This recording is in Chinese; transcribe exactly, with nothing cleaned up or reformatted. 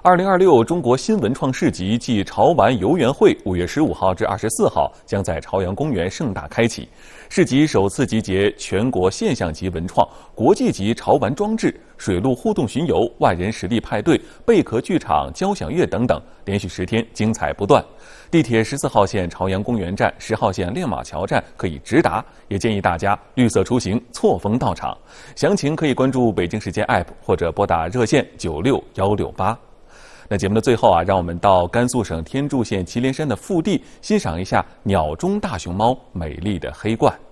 二零二六中国新文创市集暨潮玩游园会五月十五号至二十四号将在朝阳公园盛大开启。市集首次集结全国现象级文创、国际级潮玩装置、水陆互动巡游、万人实力派对、贝壳剧场、交响乐等等，连续十天精彩不断。地铁十四号线朝阳公园站、十号线亮马桥站可以直达，也建议大家绿色出行，错峰到场。详情可以关注北京时间 A P P 或者拨打热线九六幺六八。那节目的最后啊，让我们到甘肃省天柱县祁连山的腹地，欣赏一下鸟中大熊猫美丽的黑冠。